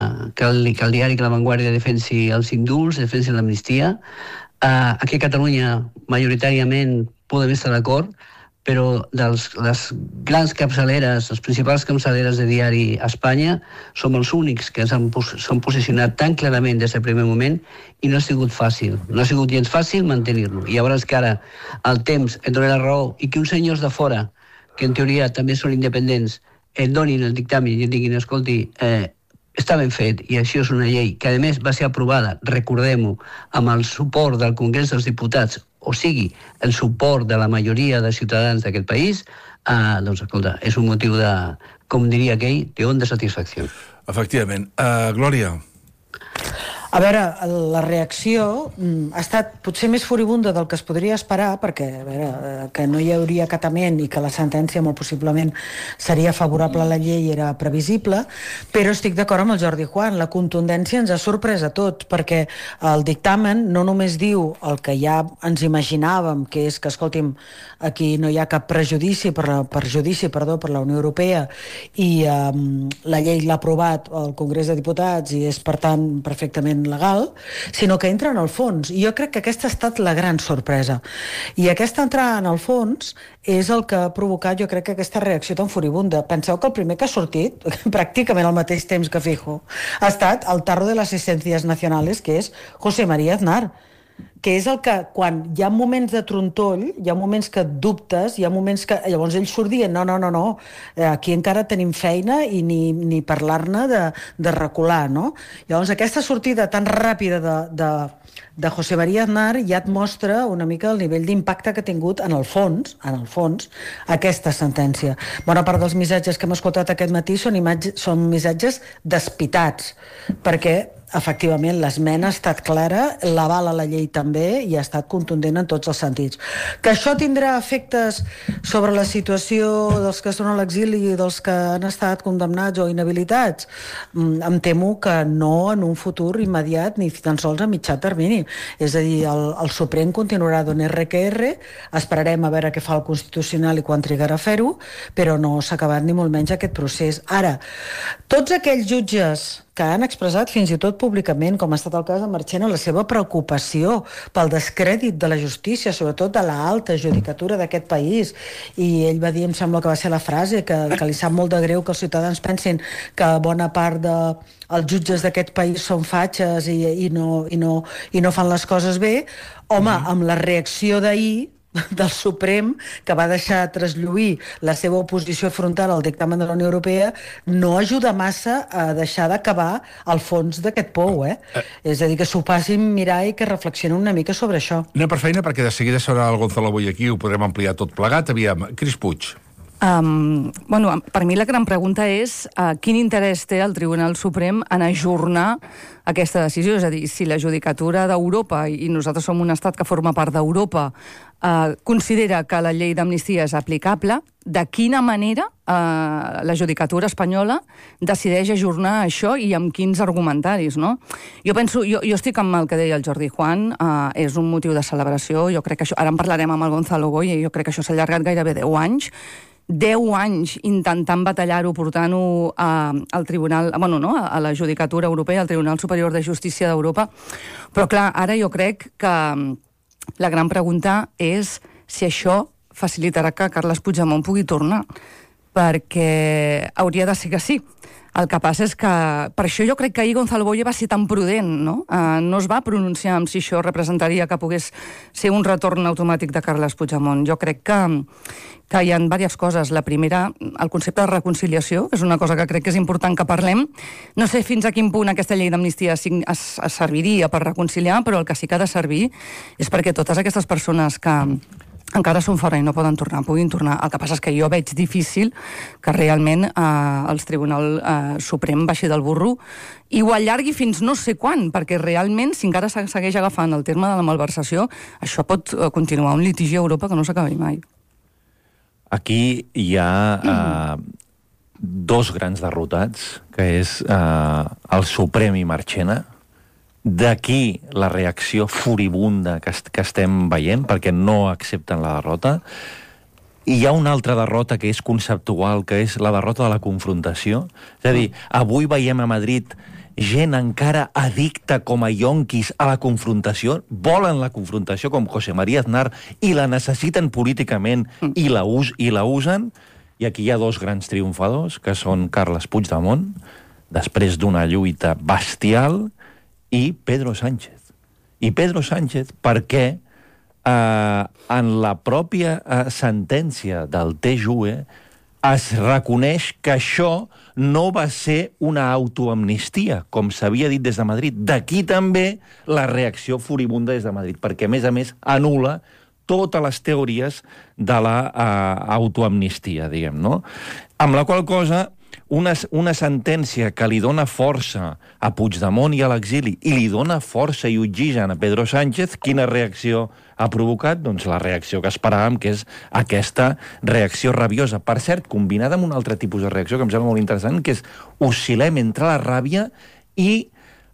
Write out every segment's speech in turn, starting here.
que el diari, que La Vanguardia defensi els indults, defensi l'amnistia. Aquí a Catalunya, majoritàriament, podem estar d'acord, però les grans capçaleres, les principals capçaleres de diari a Espanya, som els únics que s'han posicionat tan clarament des del primer moment i no ha sigut fàcil. No ha sigut gens fàcil mantenir-lo. I llavors que ara el temps et dona la raó i que uns senyors de fora, que en teoria també són independents, et donin el dictamen i et diguin, escolti, està ben fet, i això és una llei que a més va ser aprovada, recordem-ho, amb el suport del Congrés dels Diputats, o sigui, el suport de la majoria de ciutadans d'aquest país, doncs, escolta, és un motiu de, com diria aquell, de honda satisfacció. Efectivament. Glòria. A veure, la reacció ha estat potser més furibunda del que es podria esperar, perquè a veure, que no hi hauria acatament i que la sentència molt possiblement seria favorable a la llei era previsible, però estic d'acord amb el Jordi Juan, la contundència ens ha sorprès a tots, perquè el dictamen no només diu el que ja ens imaginàvem, que és que, escolti'm, aquí no hi ha cap perjudici per la Unió Europea i la llei l'ha aprovat el Congrés de Diputats i és, per tant, perfectament legal, sinó que entra en el fons. I jo crec que aquesta ha estat la gran sorpresa. I aquesta entrada en el fons és el que ha provocat, jo crec, que aquesta reacció tan furibunda. Penseu que el primer que ha sortit, pràcticament al mateix temps que Feijóo, ha estat el tarro de las esencias nacionales, que és José María Aznar, que és el que, quan hi ha moments de trontoll, hi ha moments que dubtes, hi ha moments que... Llavors ell surt dient, no, aquí encara tenim feina i ni parlar-ne de recular, no? Llavors aquesta sortida tan ràpida de José María Aznar ja et mostra una mica el nivell d'impacte que ha tingut en el fons, aquesta sentència. Bona part dels missatges que hem escoltat aquest matí són missatges despitats, perquè efectivament l'esmena ha estat clara, l'aval a la llei també i ha estat contundent en tots els sentits. Que això tindrà efectes sobre la situació dels que són a l'exili i dels que han estat condemnats o inhabilitats? Em temo que no en un futur immediat ni tan sols a mitjà termini. És a dir, el Suprem continuarà donant RQR, esperarem a veure què fa el Constitucional i quan trigarà a fer-ho, però no s'ha acabat ni molt menys aquest procés. Ara, tots aquells jutges que han expressat fins i tot públicament, com ha estat el cas de Marchena, la seva preocupació pel descrèdit de la justícia, sobretot de l'alta judicatura d'aquest país, i ell va dir, em sembla que va ser la frase, que li sap molt de greu que els ciutadans pensin que bona part dels jutges d'aquest país són fatxes i no fan les coses bé. Home, amb la reacció d'ahir del Suprem, que va deixar traslluir la seva oposició frontal al dictamen de la Unió Europea, no ajuda massa a deixar d'acabar el fons d'aquest pou, És a dir, que s'ho passin mirar i que reflexionin una mica sobre això. Anem per feina, perquè de seguida serà el Gonzalo Boye aquí, ho podrem ampliar tot plegat. Aviam, Cris Puig. Per mi la gran pregunta és quin interès té el Tribunal Suprem en ajornar aquesta decisió, és a dir, si la judicatura d'Europa, i nosaltres som un estat que forma part d'Europa, considera que la llei d'amnistia és aplicable, de quina manera la judicatura espanyola decideix ajornar això i amb quins argumentaris, no? Jo estic amb el que deia el Jordi Juan, és un motiu de celebració, jo crec que això, ara en parlarem amb el Gonzalo Boye, jo crec que això s'ha allargat gairebé 10 anys, 10 anys intentant batallar-ho, portant-ho al Tribunal, a la Judicatura Europea, al Tribunal Superior de Justícia d'Europa. Però clar, ara jo crec que la gran pregunta és si això facilitarà que Carles Puigdemont pugui tornar, perquè hauria de ser que sí. El que passa és que, per això jo crec que ahir Gonzalo Boye va ser tan prudent, no? No es va pronunciar amb si això representaria que pogués ser un retorn automàtic de Carles Puigdemont. Jo crec que hi ha diverses coses. La primera, el concepte de reconciliació, és una cosa que crec que és important que parlem. No sé fins a quin punt aquesta llei d'amnistia es serviria per reconciliar, però el que sí que ha de servir és perquè totes aquestes persones que encara són fora i no poden tornar, puguin tornar. El que passa és que jo veig difícil que realment el Tribunal Suprem baixi del burro i ho allargui fins no sé quan, perquè realment, si encara segueix agafant el terme de la malversació, això pot continuar un litigi a Europa que no s'acabi mai. Aquí hi ha dos grans derrotats, que és el Suprem i Marchena. D'aquí la reacció furibunda que estem veient, perquè no accepten la derrota. I hi ha una altra derrota que és conceptual, que és la derrota de la confrontació. És a dir, avui veiem a Madrid gent encara addicta com a yonquis a la confrontació, volen la confrontació com José María Aznar i la necessiten políticament i la usen. I aquí hi ha dos grans triomfadors, que són Carles Puigdemont, després d'una lluita bestial, i Pedro Sánchez. I Pedro Sánchez perquè en la pròpia sentència del TJUE es reconeix que això no va ser una autoamnistia, com s'havia dit des de Madrid. D'aquí també la reacció furibunda des de Madrid, perquè, a més, anul·la totes les teories de l'autoamnistia, diguem, no? Amb la qual cosa, una sentència que li dona força a Puigdemont i a l'exili i li dona força i oxigen a Pedro Sánchez, quina reacció ha provocat? Doncs la reacció que esperàvem, que és aquesta reacció rabiosa. Per cert, combinada amb un altre tipus de reacció que em sembla molt interessant, que és oscil·lem entre la ràbia i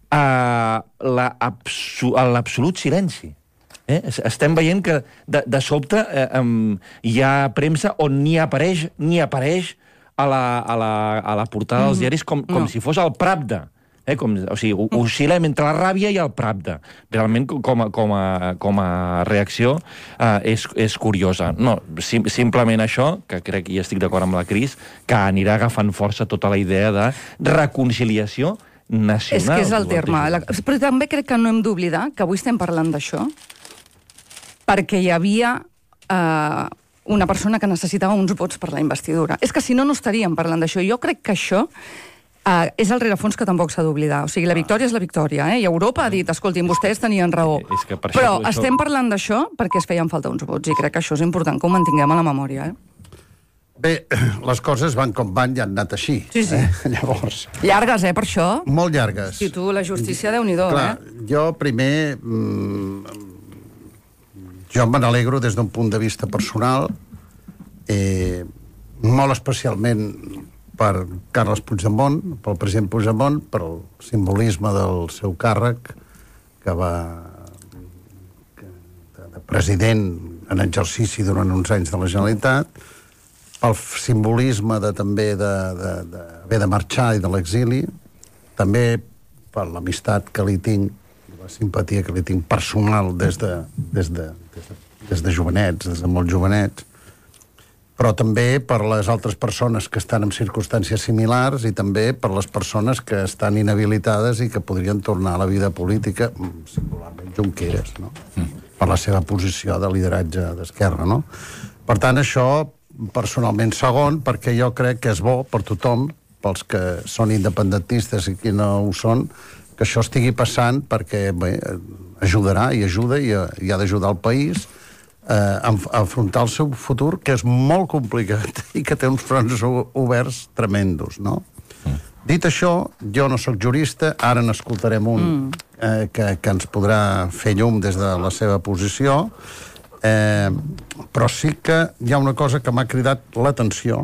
l'absolut silenci. Estem veient que de sobte hi ha premsa on ni apareix a la portada dels diaris com si fos el Pravda. O sigui, oscil·lem entre la ràbia i el Pravda. Realment, com a reacció, és curiosa. No, simplement això, que crec, i estic d'acord amb la Cris, que anirà agafant força tota la idea de reconciliació nacional. És que és el terme. Però també crec que no hem d'oblidar que avui estem parlant d'això perquè hi havia una persona que necessitava uns vots per la investidura. És que si no, no estaríem parlant d'això. Jo crec que això és el rerefons que tampoc s'ha d'oblidar. O sigui, la victòria és la victòria, I Europa ha dit, escoltin, vostès tenien raó. Però estem parlant d'això perquè es feien falta uns vots, i crec que això és important que ho mantinguem a la memòria, Bé, les coses van com van i han anat així. Sí. Llavors... Llargues, per això? Molt llargues. I tu, la justícia, Déu-n'hi-do, Clar, jo primer... Jo me n'alegro des d'un punt de vista personal, molt especialment per Carles Puigdemont, pel president Puigdemont, per el simbolisme del seu càrrec, que va de president en exercici durant uns anys de la Generalitat, pel simbolisme també d'haver de marxar i de l'exili, també per l'amistat que li tinc, la simpatia que li tinc personal des de jovenets, des de molt jovenets, però també per les altres persones que estan en circumstàncies similars i també per les persones que estan inhabilitades i que podrien tornar a la vida política, singularment Junqueras, no? Per la seva posició de lideratge d'Esquerra, no? Per tant, això, personalment, segon, perquè jo crec que és bo per tothom, pels que són independentistes i qui no ho són, que això estigui passant perquè ajudarà i ajuda i ha d'ajudar el país a afrontar el seu futur, que és molt complicat i que té uns fronts oberts tremendos, no? Dit això, jo no sóc jurista, ara n'escoltarem un que ens podrà fer llum des de la seva posició, però sí que hi ha una cosa que m'ha cridat l'atenció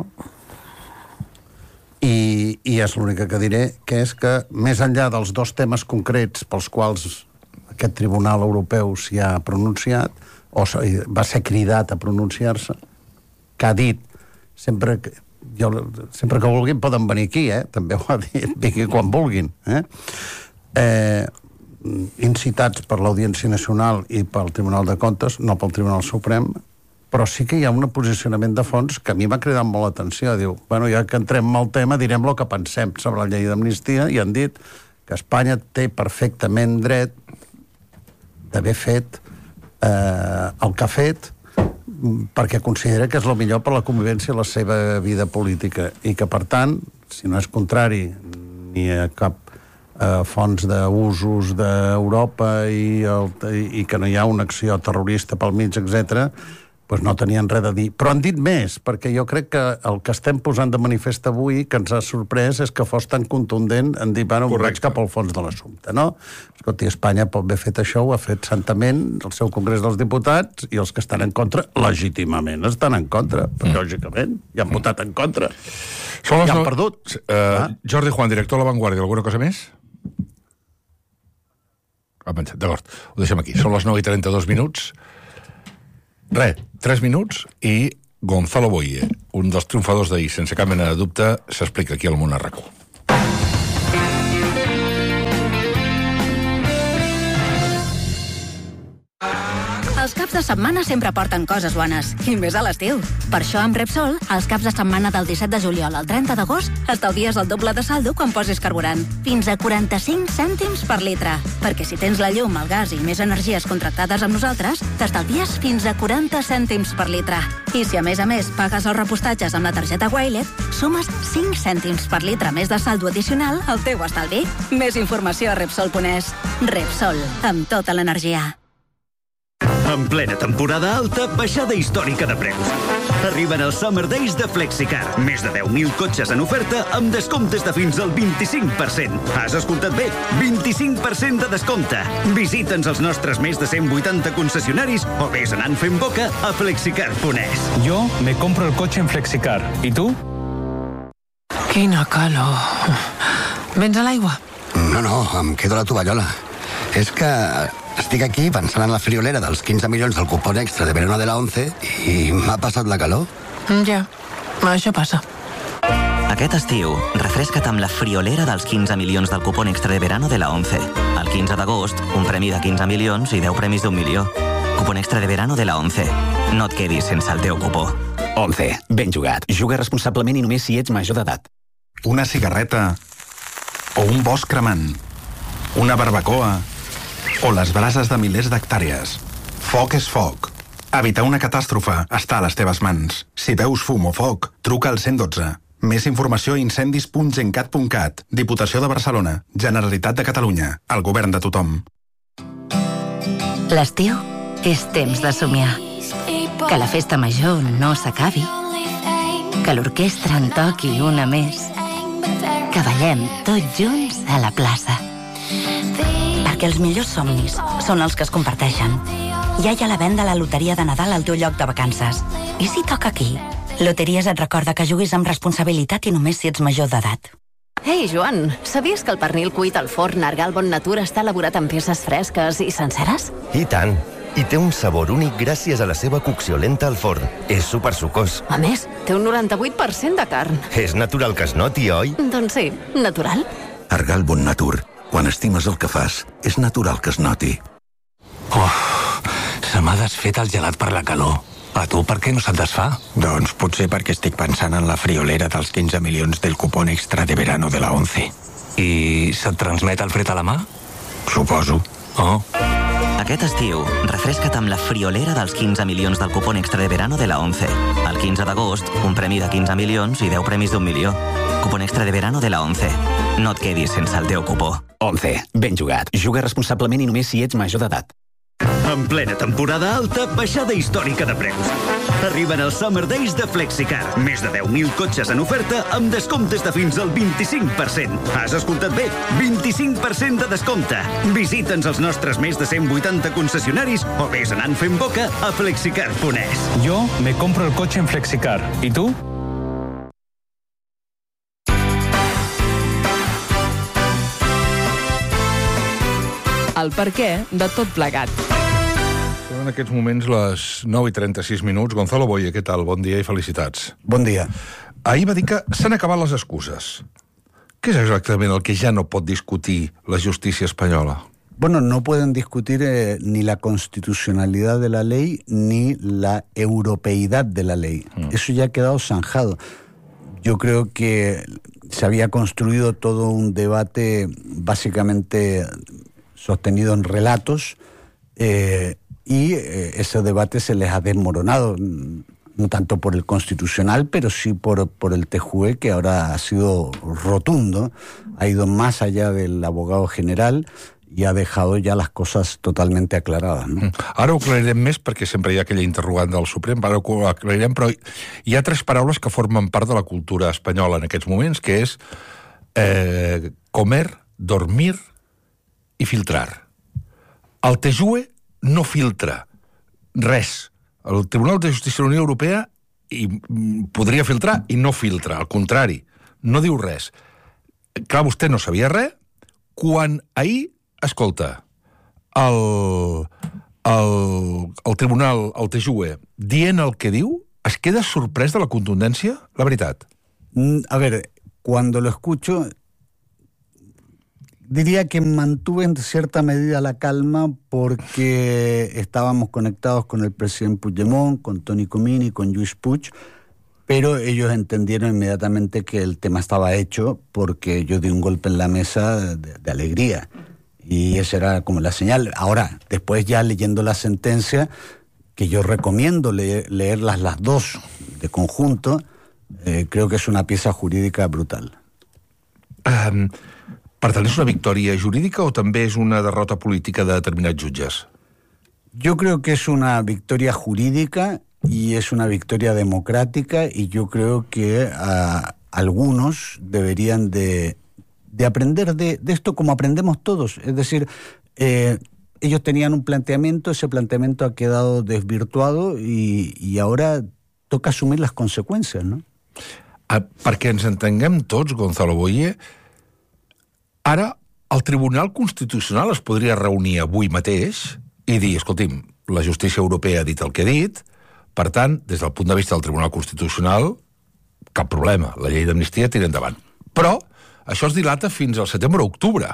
i és l'única que diré, que és que més enllà dels dos temes concrets pels quals aquest Tribunal Europeu s'hi ha pronunciat, o va ser cridat a pronunciar-se, que ha dit, sempre que vulguin poden venir aquí, també ho ha dit, vingui quan vulguin, incitats per l'Audiència Nacional i pel Tribunal de Comptes, no pel Tribunal Suprem, però sí que hi ha un posicionament de fons que a mi m'ha cridat molt l'atenció. Diu, ja que entrem en el tema, direm el que pensem sobre la llei d'amnistia, i han dit que Espanya té perfectament dret d'haver fet el que ha fet perquè considera que és el millor per la convivència i la seva vida política, i que, per tant, si no és contrari ni a cap fons d'usos d'Europa i que no hi ha una acció terrorista pel mig, etc., doncs no tenien res a dir. Però han dit més, perquè jo crec que el que estem posant de manifest avui, que ens ha sorprès, és que fos tan contundent en dir, vaig cap al fons de l'assumpte, no? Escolti, Espanya pot haver fet això, ho ha fet santament el seu Congrés dels Diputats, i els que estan en contra, legítimament estan en contra, però lògicament, ja han votat en contra. Ja han perdut. Jordi Juan, director de La Vanguardia, alguna cosa més? D'acord, ho deixem aquí. Són les 9:32. Res, 3 minuts i Gonzalo Boye, un dels triomfadors d'ahir, sense cap mena de dubte, s'explica aquí al Món a RAC1. de setmana sempre porten coses bones, i més a l'estiu. Per això, amb Repsol, els caps de setmana del 17 de juliol al 30 d'agost, estalvies el doble de saldo quan posis carburant. Fins a 45 cèntims per litre. Perquè si tens la llum, el gas i més energies contractades amb nosaltres, t'estalvies fins a 40 cèntims per litre. I si a més pagues els repostatges amb la targeta Wilet, sumes 5 cèntims per litre més de saldo addicional al teu estalvi. Més informació a Repsol.es. Repsol, amb tota l'energia. En plena temporada alta, baixada històrica de preus. Arriben els Summer Days de Flexicar. Més de 10.000 cotxes en oferta amb descomptes de fins al 25%. Has escoltat bé? 25% de descompte. Visita'ns als nostres més de 180 concessionaris o vés anant fent boca a flexicar.es. Yo me compro el coche en Flexicar. ¿Y tú? Quina calor. Vens a l'aigua? No, em quedo a la tovallola. És que estic aquí pensant en la friolera dels 15 milions del cupón extra de verano de la 11 i m'ha passat la calor. Ja, això passa. Aquest estiu, refresca't amb la friolera dels 15 milions del cupón extra de verano de la 11. El 15 d'agost, un premi de 15 milions i 10 premis d'1 milió. Cupón extra de verano de la 11. No et quedis sense el teu cupó. 11. Ben jugat. Juga responsablement i només si ets major d'edat. Una cigarreta o un bosc cremant. Una barbacoa o les brases de milers d'hectàrees. Foc és foc. Evitar una catàstrofe està a les teves mans. Si veus fum o foc, truca al 112. Més informació a incendis.gencat.cat. Diputació de Barcelona. Generalitat de Catalunya. El govern de tothom. L'estiu és temps de somiar. Que la festa major no s'acabi. Que l'orquestra en toqui una més. Que ballem tots junts a la plaça. Perquè els millors somnis són els que es comparteixen. Ja hi ha la venda a la loteria de Nadal al teu lloc de vacances. I si toca aquí? Loteries et recorda que juguis amb responsabilitat i només si ets major d'edat. Ei, Joan, sabies que el pernil cuit al forn Argal Bon Natur està elaborat amb peces fresques i senceres? I tant! I té un sabor únic gràcies a la seva cocció lenta al forn. És supersucós. A més, té un 98% de carn. És natural que es noti, oi? Doncs sí, natural. Argal Bon Natur. Quan estimes el que fas, és natural que es noti. Se m'ha desfet el gelat per la calor. A tu per què no se't desfà? Doncs potser perquè estic pensant en la friolera dels 15 milions del cupón extra de verano de la 11. I se't transmet el fred a la mà? Suposo. Oh. Aquest estiu, refresca't amb la friolera dels 15 milions del cupón extra de verano de la 11. El 15 d'agost, un premi de 15 milions i 10 premis d'1 milió. Cupón extra de verano de la 11. No et quedis sense el teu cupó. 11. Ben jugat. Juga responsablement i només si ets major d'edat. En plena temporada alta, baixada històrica de preus. Arriben els Summer Days de Flexicar. Més de 10.000 cotxes en oferta amb descomptes de fins al 25%. Has escoltat bé? 25% de descompte. Visita'ns als nostres més de 180 concessionaris o vés anant fent boca a flexicar.es. Yo me compro el coche en Flexicar. ¿Y tú? El per què de tot plegat. Són en aquests moments les 9:36 minuts. Gonzalo Boye, què tal? Bon dia i felicitats. Bon dia. Ahir va dir que s'han acabat les excuses. Què és exactament el que ja no pot discutir la justícia espanyola? Bueno, no pueden discutir ni la constitucionalidad de la ley ni la europeidad de la ley. Eso ya ha quedado zanjado. Yo creo que se había construido todo un debate básicamente sostenido en relatos y ese debate se les ha desmoronado, no tanto por el constitucional, pero sí por el TJUE, que ahora ha sido rotundo, ha ido más allá del abogado general i ha dejado ya las cosas totalmente aclaradas. No? Ara ho aclarirem més perquè sempre hi ha aquella interrogant del Suprem, ara ho aclarirem, però hi ha tres paraules que formen part de la cultura espanyola en aquests moments, que és comer, dormir i filtrar. El TJUE no filtra res. El Tribunal de Justícia de la Unió Europea podria filtrar i no filtra, al contrari, no diu res. Clar, vostè no sabia res, quan ahir, escolta, el Tribunal, el TJUE, dient el que diu, es queda sorprès de la contundència? La veritat. A ver, cuando lo escucho, Diría que mantuve en cierta medida la calma porque estábamos conectados con el presidente Puigdemont, con Toni Comín y con Lluís Puig, pero ellos entendieron inmediatamente que el tema estaba hecho porque yo di un golpe en la mesa de alegría. Y esa era como la señal. Ahora, después ya leyendo la sentencia, que yo recomiendo leerlas las dos de conjunto, creo que és una pieza jurídica brutal. Per tant, és una victòria jurídica o també és una derrota política de determinats jutges? Yo creo que es una victoria jurídica y es una victoria democrática, y yo creo que algunos deberían de aprender de esto como aprendemos todos. Es decir, ellos tenían un planteamiento, ese planteamiento ha quedado desvirtuado y ahora toca asumir las consecuencias, ¿no? Perquè ens entenguem tots, Gonzalo Boye, ara el Tribunal Constitucional es podria reunir avui mateix i dir, escolti'm, la justícia europea ha dit el que ha dit, per tant, des del punt de vista del Tribunal Constitucional, cap problema, la llei d'amnistia tira endavant. Però això es dilata fins al setembre o octubre.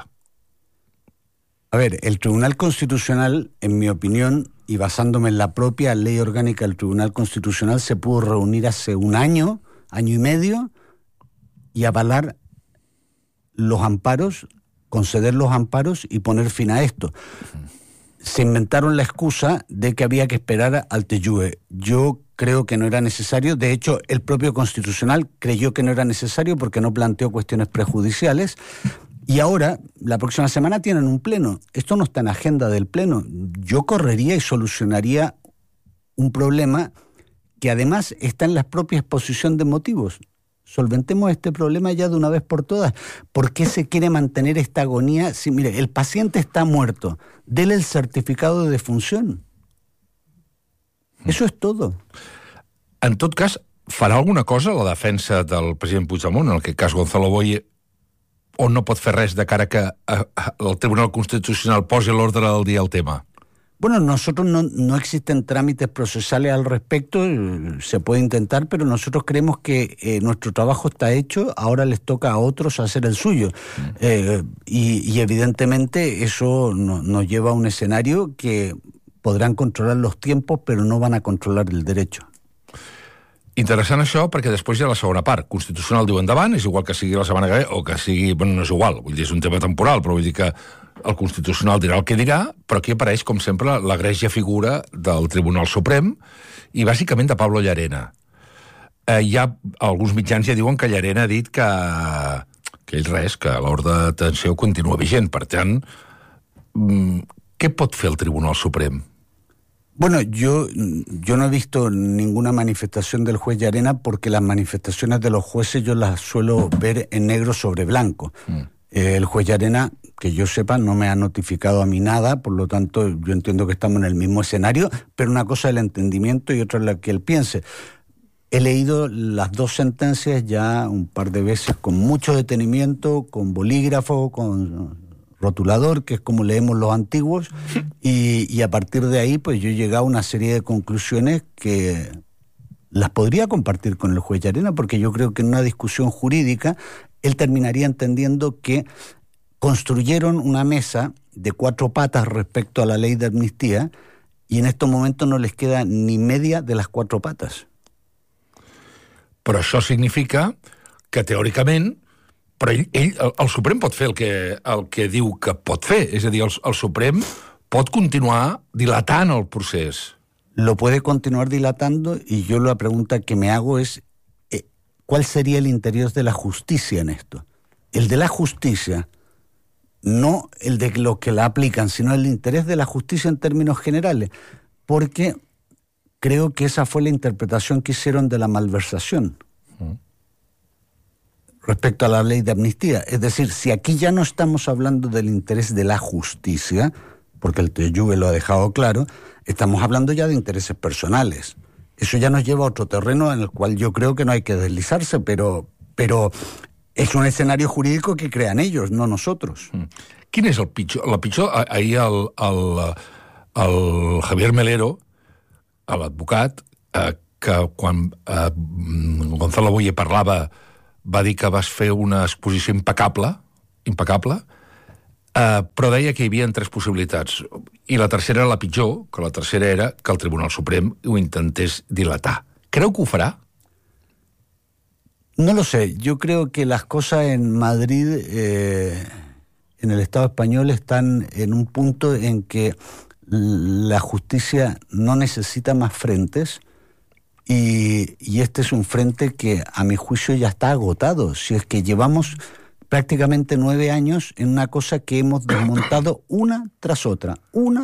A ver, el Tribunal Constitucional, en mi opinión, y basándome en la propia ley orgánica del Tribunal Constitucional, se pudo reunir hace un año y medio, y avalar los amparos, conceder los amparos y poner fin a esto. Se inventaron la excusa de que había que esperar al TJUE. Yo creo que no era necesario. De hecho, el propio Constitucional creyó que no era necesario porque no planteó cuestiones prejudiciales. Y ahora, la próxima semana tienen un pleno. Esto no está en agenda del pleno. Yo correría y solucionaría un problema que además está en la propia exposición de motivos. Solventemos este problema ya de una vez por todas. ¿Por qué se quiere mantener esta agonía? Si, mire, el paciente está muerto, dele el certificado de defunción. Eso es todo. En tot cas, farà alguna cosa la defensa del president Puigdemont, en aquest cas Gonzalo Boye, o no pot fer res de cara que el Tribunal Constitucional posi a l'ordre del dia el tema? Bueno, nosotros no existen trámites procesales al respecto, se puede intentar, pero nosotros creemos que nuestro trabajo está hecho, ahora les toca a otros hacer el suyo. Y evidentemente eso nos lleva a un escenario que podrán controlar los tiempos, pero no van a controlar el derecho. Interessant això, perquè després hi ha la segona part. Constitucional diu endavant, és igual que sigui la setmana que ve, o que sigui... Bueno, no és igual, vull dir, és un tema temporal, però vull dir que el Constitucional dirà el que dirà, però aquí apareix, com sempre, la grègia figura del Tribunal Suprem i, bàsicament, de Pablo Llarena. Hi ha alguns mitjans ja diuen que Llarena ha dit que ell res, que l'ordre de detenció continua vigent. Per tant, què pot fer el Tribunal Suprem? Bueno, yo no he visto ninguna manifestación del juez Llarena porque las manifestaciones de los jueces yo las suelo ver en negro sobre blanco. El juez Llarena, que yo sepa, no me ha notificado a mí nada, por lo tanto yo entiendo que estamos en el mismo escenario, pero una cosa es el entendimiento y otra es la que él piense. He leído las dos sentencias ya un par de veces con mucho detenimiento, con bolígrafo, con rotulador, que es como leemos los antiguos, y a partir de ahí pues yo he llegado a una serie de conclusiones que las podría compartir con el juez Llarena, porque yo creo que en una discusión jurídica él terminaría entendiendo que construyeron una mesa de 4 patas respecto a la ley de amnistía y en estos momentos no les queda ni media de las 4 patas. Però això significa que teòricament però el Suprem pot fer el que diu que pot fer, és a dir, el Suprem pot continuar dilatant el procés. Lo puede continuar dilatando y yo la pregunta que me hago es ¿cuál sería el interés de la justicia en esto? El de la justicia, no el de los que la aplican, sino el interés de la justicia en términos generales, porque creo que esa fue la interpretación que hicieron de la malversación. Respecto a la ley de amnistía. Es decir, si aquí ya no estamos hablando del interés de la justicia, porque el TJUE lo ha dejado claro, estamos hablando ya de intereses personales. Eso ya nos lleva a otro terreno en el cual yo creo que no hay que deslizarse, pero es un escenario jurídico que crean ellos, no nosotros. Quin és el pitjor? La pitjor, ahir el Javier Melero, l'advocat, que quan Gonzalo Boye parlava va dir que vas fer una exposició impecable, però deia que hi havia 3 possibilitats. I la tercera era la pitjor, que la tercera era que el Tribunal Suprem ho intentés dilatar. Creu que ho farà? No lo sé. Yo creo que las cosas en Madrid, en el Estado español, están en un punto en que la justicia no necesita más frentes y este es un frente que, a mi juicio, ya está agotado. Si es que llevamos prácticamente 9 años en una cosa que hemos desmontado una tras otra,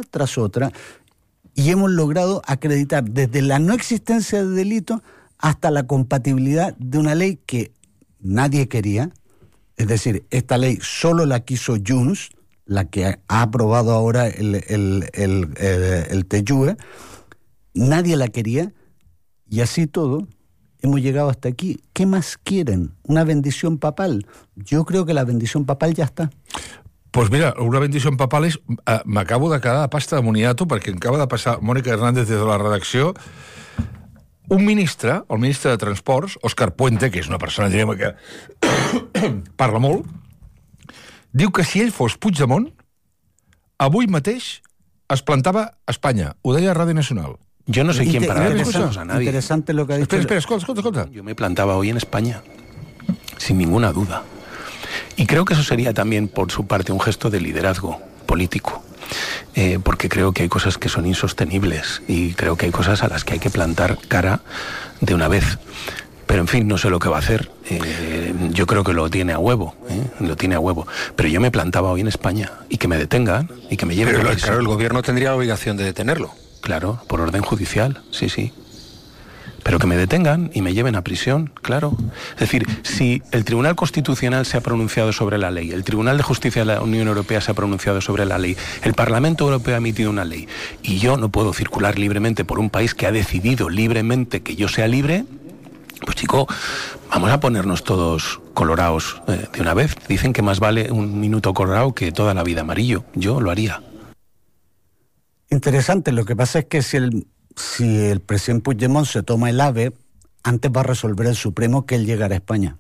y hemos logrado acreditar desde la no existencia de delito hasta la compatibilidad de una ley que nadie quería. Es decir, esta ley solo la quiso Junts, la que ha aprobado ahora el TJUE, nadie la quería, y así todo hemos llegado hasta aquí. ¿Qué más quieren? ¿Una bendición papal? Yo creo que la bendición papal ja està. Pues mira, una bendició papal és... m'acabo de quedar a pasta de moniato perquè em acaba de passar Mònica Hernández des de la redacció. Un ministre, el ministre de Transports, Òscar Puente, que és una persona, diguem, que parla molt, diu que si ell fos Puigdemont, avui mateix es plantava a Espanya. Ho deia a Ràdio Nacional. Yo no sé quién para a nadie. Interesante lo que ha dicho. Espera, escolta. Yo me plantaba hoy en España, sin ninguna duda. Y creo que eso sería también, por su parte, un gesto de liderazgo político. Porque creo que hay cosas que son insostenibles y creo que hay cosas a las que hay que plantar cara de una vez. Pero, en fin, no sé lo que va a hacer. Yo creo que lo tiene a huevo, lo tiene a huevo. Pero yo me plantaba hoy en España y que me detengan y que me lleven a prisión. Claro, el gobierno tendría la obligación de detenerlo. Claro, por orden judicial, sí. Pero que me detengan y me lleven a prisión, claro. Es decir, si el Tribunal Constitucional se ha pronunciado sobre la ley, el Tribunal de Justicia de la Unión Europea se ha pronunciado sobre la ley, el Parlamento Europeo ha emitido una ley, y yo no puedo circular libremente por un país que ha decidido libremente que yo sea libre, pues chico, vamos a ponernos todos colorados de una vez. Dicen que más vale un minuto colorado que toda la vida amarillo. Yo lo haría. Interesante. Lo que pasa es que si el presidente Puigdemont se toma el AVE, antes va a resolver el Supremo que él llegará a España.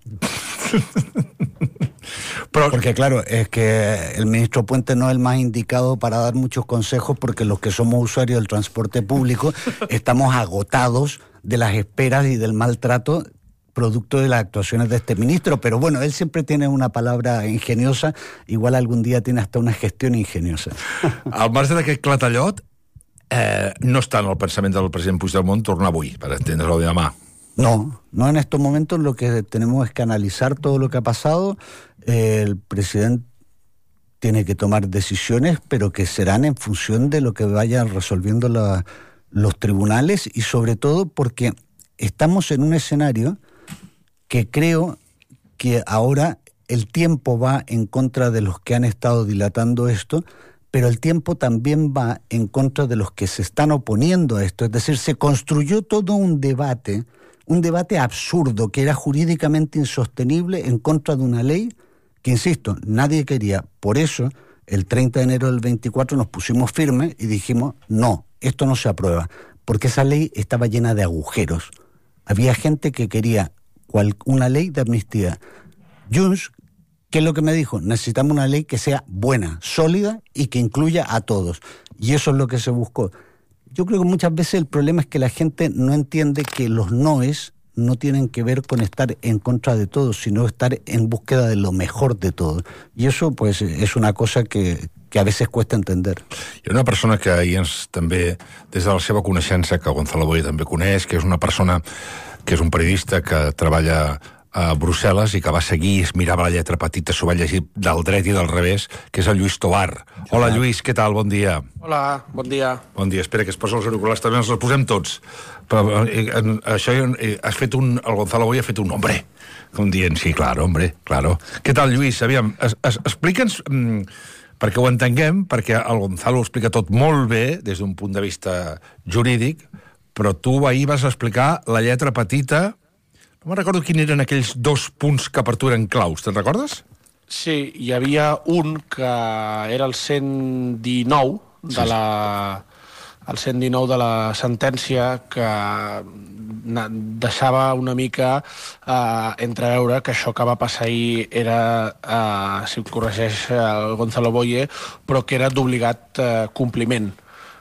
Porque claro, es que el ministro Puente no es el más indicado para dar muchos consejos, porque los que somos usuarios del transporte público estamos agotados de las esperas y del maltrato producto de las actuaciones de este ministro. Pero bueno, él siempre tiene una palabra ingeniosa, igual algún día tiene hasta una gestión ingeniosa. Al marge d'aquest clatallot, no està en el pensament del president Puigdemont tornar avui, per entendre-lo de demà. No, en estos momentos lo que tenemos es que analizar todo lo que ha pasado. El presidente tiene que tomar decisiones, pero que serán en función de lo que vayan resolviendo los tribunales, y sobre todo porque estamos en un escenario que creo que ahora el tiempo va en contra de los que han estado dilatando esto, pero el tiempo también va en contra de los que se están oponiendo a esto. Es decir, se construyó todo un debate absurdo que era jurídicamente insostenible en contra de una ley que, insisto, nadie quería. Por eso, el 30 de enero del 24 nos pusimos firmes y dijimos, no, esto no se aprueba, porque esa ley estaba llena de agujeros. Había gente que quería una ley de amnistía. Junts, ¿qué es lo que me dijo? Necesitamos una ley que sea buena, sólida y que incluya a todos. Y eso es lo que se buscó. Yo creo que muchas veces el problema es que la gente no entiende que los noes no tienen que ver con estar en contra de todo, sino estar en búsqueda de lo mejor de todo. Y eso, pues, es una cosa que a veces cuesta entender. Hi ha una persona que ahir també, des de la seva coneixença, que Gonzalo Boye també coneix, que és una persona que és un periodista que treballa a Brussel·les i que va seguir, es mirava la lletra petita, s'ho va llegir del dret i del revés, que és el Lluís Tovar. Hola, Lluís, què tal? Bon dia. Hola, bon dia. Bon dia. Espera, que es posa els auriculars també, ens els posem tots. Però això has fet el Gonzalo Boye ha fet un hombre. Com dient, sí, claro, hombre, claro. Què tal, Lluís? Aviam, explica'ns, perquè ho entenguem, perquè el Gonzalo ho explica tot molt bé des d'un punt de vista jurídic, però tu ahir vas explicar la lletra petita. No me'n recordo quins eren aquells 2 punts que per tu eren claus, te'n recordes? Sí, hi havia un que era el 119 de la sentència, que deixava una mica entreveure que això que va passar ahir era, si em corregeix el Gonzalo Boye, però que era d'obligat compliment.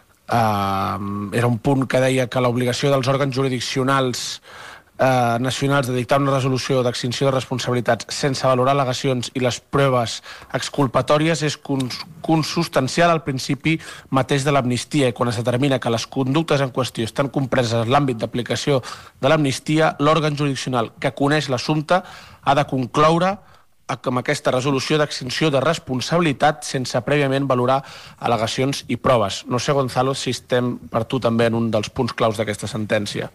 Era un punt que deia que l'obligació dels òrgans jurisdiccionals nacionals de dictar una resolució d'extinció de responsabilitats sense valorar al·legacions i les proves exculpatòries és consustancial al principi mateix de l'amnistia, i quan es determina que les conductes en qüestió estan compreses en l'àmbit d'aplicació de l'amnistia, l'òrgan jurisdiccional que coneix l'assumpte ha de concloure amb aquesta resolució d'extinció de responsabilitat sense prèviament valorar al·legacions i proves. No sé, Gonzalo, si estem per tu també en un dels punts claus d'aquesta sentència.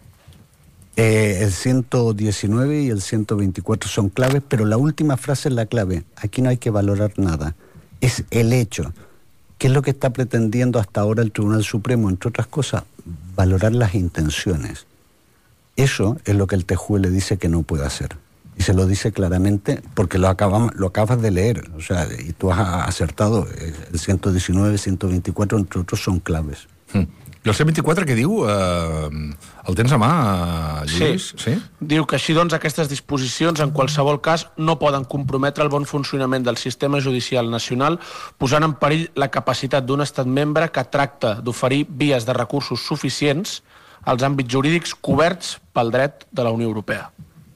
El 119 y el 124 son claves, pero la última frase es la clave. Aquí no hay que valorar nada. Es el hecho. ¿Qué es lo que está pretendiendo hasta ahora el Tribunal Supremo? Entre otras cosas, valorar las intenciones. Eso es lo que el TJUE le dice que no puede hacer. Y se lo dice claramente porque lo acabas de leer. O sea, y tú has acertado. El 119, 124, entre otros, son claves. I el 124 què diu? El tens a mà, Lluís? Sí. Diu que així doncs aquestes disposicions en qualsevol cas no poden comprometre el bon funcionament del sistema judicial nacional posant en perill la capacitat d'un estat membre que tracta d'oferir vies de recursos suficients als àmbits jurídics coberts pel dret de la Unió Europea.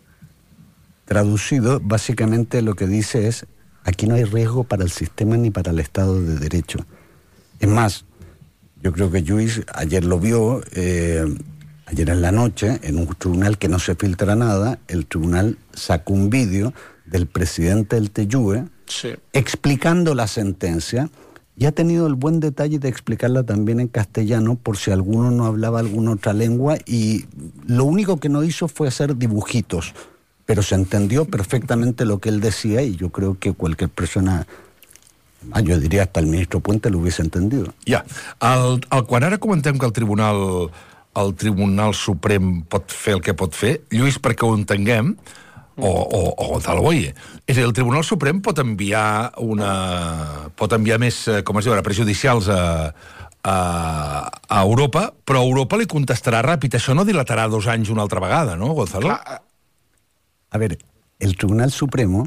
Traducido, básicamente lo que dice es: aquí no hay riesgo para el sistema ni para el Estado de Derecho. Es más, yo creo que Lluís ayer lo vio, ayer en la noche, en un tribunal que no se filtra nada, el tribunal sacó un vídeo del presidente del TJUE explicando la sentencia, y ha tenido el buen detalle de explicarla también en castellano por si alguno no hablaba alguna otra lengua, y lo único que no hizo fue hacer dibujitos, pero se entendió perfectamente lo que él decía, y yo creo que cualquier persona... jo diria hasta el ministre Puente lo hubiese entendido. Ja. Quan ara comentem que el Tribunal Suprem pot fer el que pot fer, Lluís, perquè ho entenguem, o Gonzalo Boye, és a dir, el Tribunal Suprem pot enviar més, com es diu ara, prejudicials a Europa, però Europa li contestarà ràpid. Això no dilatarà 2 anys una altra vegada, no, Gonzalo? A ver, el Tribunal Supremo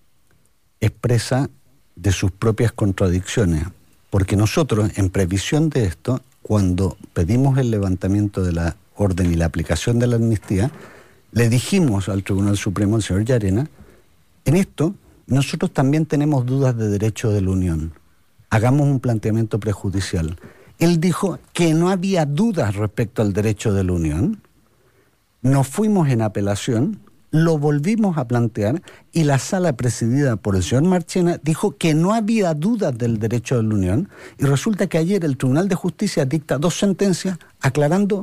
expresa de sus propias contradicciones, porque nosotros, en previsión de esto, cuando pedimos el levantamiento de la orden y la aplicación de la amnistía, le dijimos al Tribunal Supremo, al señor Llarena, en esto nosotros también tenemos dudas de derecho de la Unión, hagamos un planteamiento prejudicial. Él dijo que no había dudas respecto al derecho de la Unión, nos fuimos en apelación, lo volvimos a plantear, y la sala presidida por el señor Marchena dijo que no había dudas del derecho de la Unión, y resulta que ayer el Tribunal de Justicia dicta 2 sentencias aclarando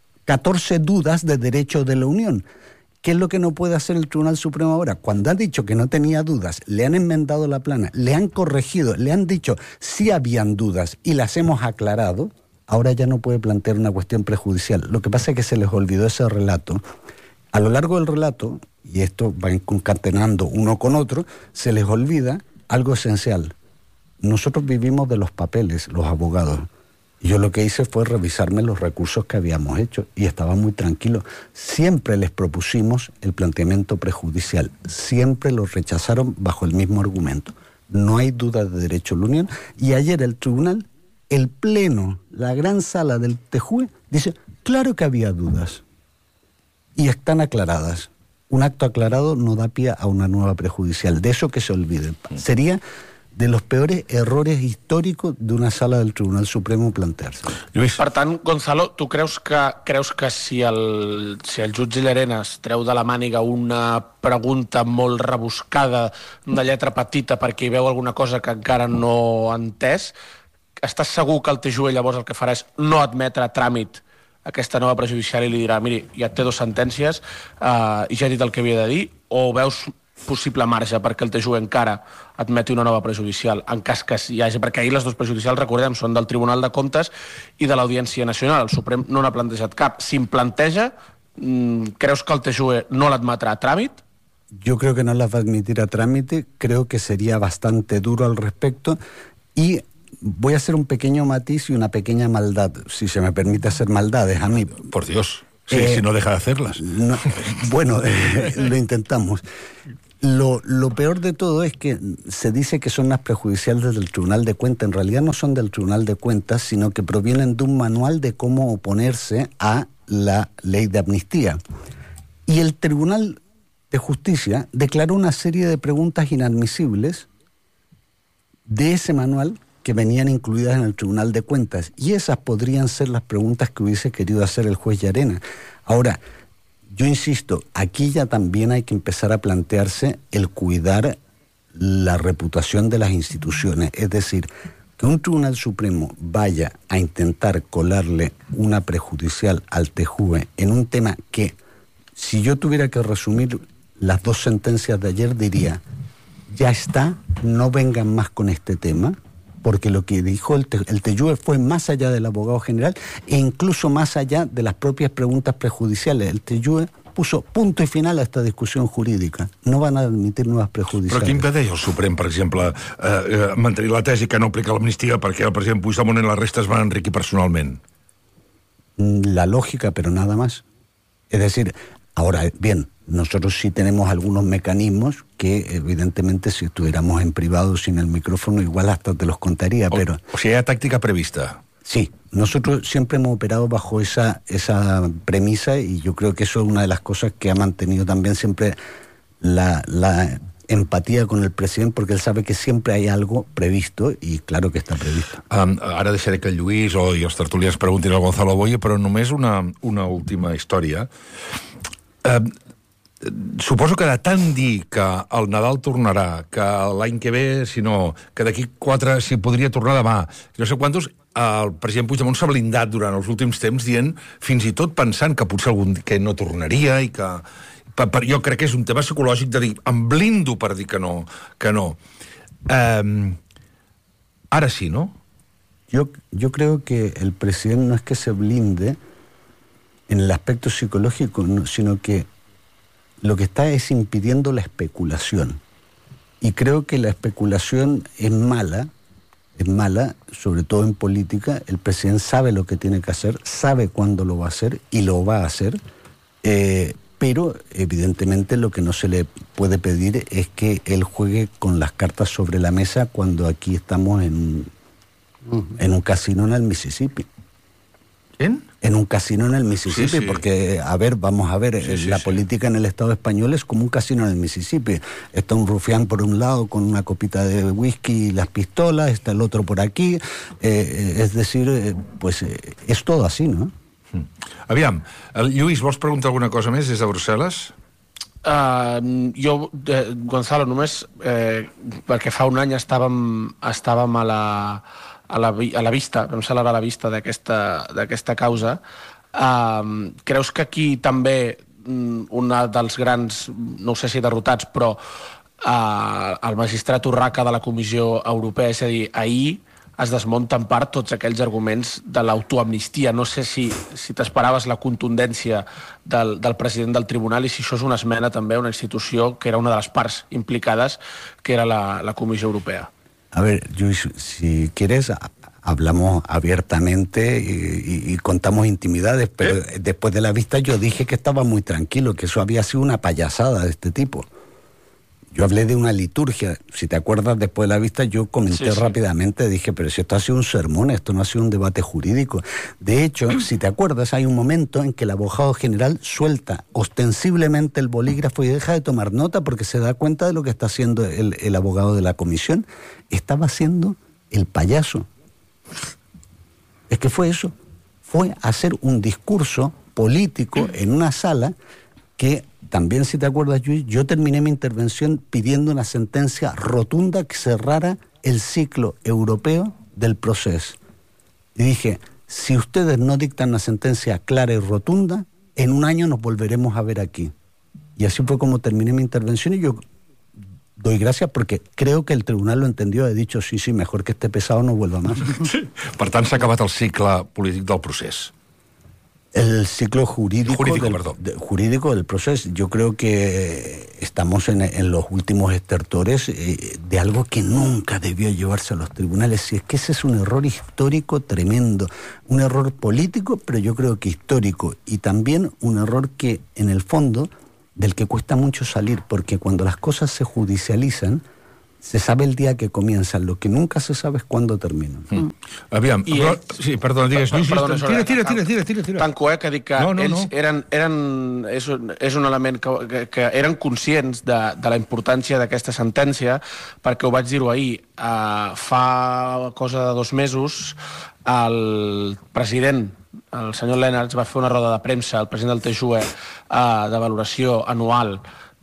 14 dudas de derecho de la Unión. ¿Qué es lo que no puede hacer el Tribunal Supremo ahora? Cuando han dicho que no tenía dudas, le han enmendado la plana, le han corregido, le han dicho sí habían dudas y las hemos aclarado, ahora ya no puede plantear una cuestión prejudicial. Lo que pasa es que se les olvidó ese relato. A lo largo del relato, y esto va concatenando uno con otro, se les olvida algo esencial. Nosotros vivimos de los papeles, los abogados. Y yo lo que hice fue revisarme los recursos que habíamos hecho y estaba muy tranquilo. Siempre les propusimos el planteamiento prejudicial. Siempre lo rechazaron bajo el mismo argumento. No hay duda de derecho a la Unión. Y ayer el tribunal, el pleno, la gran sala del TJUE, dice, claro que había dudas. Y están aclaradas. Un acto aclarado no da pie a una nueva prejudicial. De eso que se olviden. Sería de los peores errores históricos de una sala del Tribunal Supremo plantearse. Lluís. Per tant, Gonzalo, tu creus que si el jutge Llarenas treu de la màniga una pregunta molt rebuscada de lletra petita perquè hi veu alguna cosa que encara no ha entès, estàs segur que el TJUE llavors el que farà és no admetre a tràmit aquesta nova prejudicial i li dirà, miri, ja té 2 sentències i ja he dit el que havia de dir, o veus possible marge perquè el TJUE encara admeti una nova prejudicial, en cas que hi hagi, perquè ahir les 2 prejudicials, recordem, són del Tribunal de Comptes i de l'Audiència Nacional. El Suprem no n'ha plantejat cap. Si en planteja, creus que el TJUE no l'admetrà a tràmit? Yo creo que no las va a admitir a trámite, creo que sería bastante duro al respecto, y voy a hacer un pequeño matiz y una pequeña maldad, si se me permite hacer maldades a mí. Por Dios. Sí, si no deja de hacerlas. No, bueno, lo intentamos. Lo peor de todo es que se dice que son las prejudiciales del Tribunal de Cuentas. En realidad no son del Tribunal de Cuentas, sino que provienen de un manual de cómo oponerse a la ley de amnistía. Y el Tribunal de Justicia declaró una serie de preguntas inadmisibles de ese manual que venían incluidas en el Tribunal de Cuentas. Y esas podrían ser las preguntas que hubiese querido hacer el juez Llarena. Ahora, yo insisto, aquí ya también hay que empezar a plantearse el cuidar la reputación de las instituciones. Es decir, que un Tribunal Supremo vaya a intentar colarle una prejudicial al TJUE en un tema que, si yo tuviera que resumir las dos sentencias de ayer, diría, ya está, no vengan más con este tema, porque lo que dijo el TJUE fue más allá del abogado general e incluso más allá de las propias preguntas prejudiciales. El TJUE puso punto y final a esta discussió jurídica. No van a admitir nuevas prejudicials. Però què impedeix el Suprem, per exemple, mantenir la tesi que no aplica l'amnistia perquè el president Puigdemont en la resta es van enriquir personalment? La lógica, pero nada más. Es decir, ahora, bien, nosotros sí tenemos algunos mecanismos que, evidentemente, si estuviéramos en privado sin el micrófono, igual hasta te los contaría, pero... O sea, hay táctica prevista. Sí, nosotros siempre hemos operado bajo esa premisa y yo creo que eso es una de las cosas que ha mantenido también siempre la empatía con el president, perquè ell sabe que sempre hi ha algo previsto i claro que està previsto. Ara deixaré que el Lluís i els tertulians preguntin al Gonzalo Boye, però només una última història. Suposo que de tant dir que el Nadal tornarà, que l'any que ve, si no, que d'aquí 4 s'hi podria tornar demà, no sé quantos, el president Puigdemont s'ha blindat durant els últims temps dient, fins i tot pensant que potser algun que no tornaria i que... jo crec que és un tema psicològic de dir, em blindo per dir que no. Ara sí, ¿no? Yo creo que el presidente no es que se blinde en el aspecto psicológico, sino que lo que está es impidiendo la especulación. Y creo que la especulación es mala, sobre todo en política. El presidente sabe lo que tiene que hacer, sabe cuándo lo va a hacer y lo va a hacer, pero evidentemente lo que no se le puede pedir es que él juegue con las cartas sobre la mesa cuando aquí estamos en un casino en el Mississippi. ¿En? En un casino en el Mississippi, sí. Porque, vamos a ver, la política en el Estado español es como un casino en el Mississippi. Está un rufián por un lado con una copita de whisky y las pistolas, está el otro por aquí, es decir, pues es todo así, ¿no? Aviam, Lluís, vols preguntar alguna cosa més des de Brussel·les? Gonzalo, només perquè fa un any estàvem a la vista, vam celebrar la vista d'aquesta causa. Creus que aquí també un dels grans, no sé si derrotats, però el magistrat Urraca de la Comissió Europea, és a dir, ahir es desmunta en part tots aquells arguments de l'autoamnistia. No sé si t'esperaves la contundència del president del tribunal i si això és una esmena també a una institució que era una de les parts implicades, que era la Comissió Europea. A ver, Luis, si quieres, hablamos abiertamente y contamos intimidades, pero después de la vista yo dije que estaba muy tranquilo, que eso había sido una payasada de este tipo. Yo hablé de una liturgia. Si te acuerdas, después de la vista yo comenté rápidamente, dije, pero si esto ha sido un sermón, esto no ha sido un debate jurídico. De hecho, si te acuerdas, hay un momento en que el abogado general suelta ostensiblemente el bolígrafo y deja de tomar nota porque se da cuenta de lo que está haciendo el abogado de la comisión. Estaba haciendo el payaso. Es que fue eso. Fue hacer un discurso político en una sala que... También, si te acuerdas, Luis, yo terminé mi intervención pidiendo una sentencia rotunda que cerrara el ciclo europeo del proceso. Y dije, si ustedes no dictan una sentencia clara y rotunda, en un año nos volveremos a ver aquí. Y así fue como terminé mi intervención y yo doy gracias porque creo que el tribunal lo entendió. He dicho, sí, mejor que este pesado no vuelva más. Per tant, s'ha acabat el cicle polític del procés. El ciclo jurídico del proceso. Yo creo que estamos en los últimos estertores de algo que nunca debió llevarse a los tribunales. Y es que ese es un error histórico tremendo. Un error político, pero yo creo que histórico. Y también un error que, en el fondo, del que cuesta mucho salir. Porque cuando las cosas se judicializan, se sabe el día que comienzan, lo que nunca se sabe es cuándo terminan. Aviam, sí, perdona, digues. Tira. Tanco, que dic que ells eren... És un element que eren conscients de la importància d'aquesta sentència, perquè ho vaig dir-ho ahir. Fa cosa de 2 mesos, el president, el senyor Lennartz, va fer una roda de premsa, el president del TJUE, de valoració anual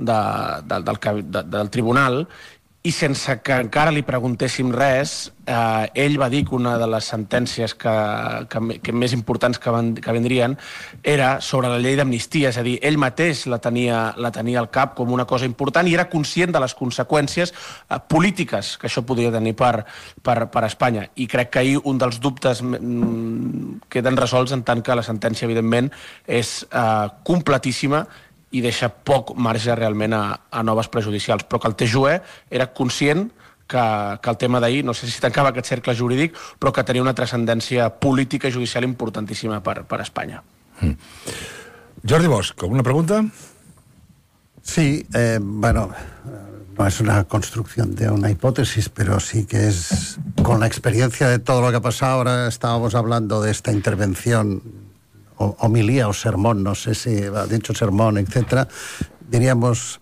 del tribunal, i sense que encara li preguntéssim res, ell va dir que una de les sentències que més importants que vindrien era sobre la llei d'amnistia, és a dir, ell mateix la tenia al cap com una cosa important i era conscient de les conseqüències polítiques que això podria tenir per Espanya. I crec que ahir un dels dubtes queden resolts en tant que la sentència, evidentment, és completíssima i deixa poc marge realment a noves prejudicials. Però que el TJUE era conscient que el tema d'ahir, no sé si tancava aquest cercle jurídic, però que tenia una transcendència política i judicial importantíssima per Espanya. Jordi Bosch, ¿alguna pregunta? Sí, bueno, no es una construcción de una hipótesis, pero sí que es, con la experiencia de todo lo que ha pasado, ahora estábamos hablando de esta intervención, homilía o sermón, no sé si ha dicho sermón, etcétera, diríamos